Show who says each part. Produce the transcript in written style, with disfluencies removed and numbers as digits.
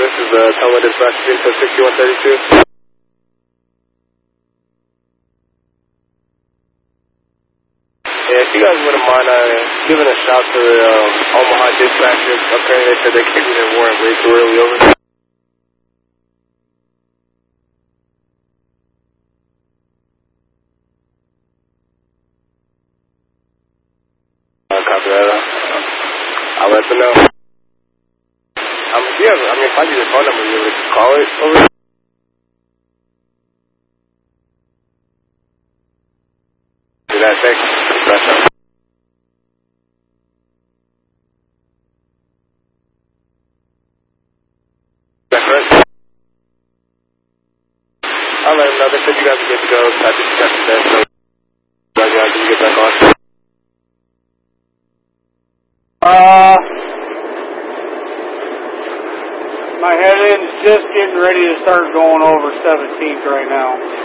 Speaker 1: This is Toma Dispatch, Intel 6132. Yeah, if you guys wouldn't mind giving a shout to the Omaha dispatchers, apparently they said they came in and weren't way too early over. Copy that. I'll let them know. Yeah, I mean, if I need a phone number, you would call it over. Do that, thanks. That's all. That's right. I'll let them know. They said you guys are good to go. I just got you there, so you can get back on.
Speaker 2: My head end's just getting ready to start going over 17th right now.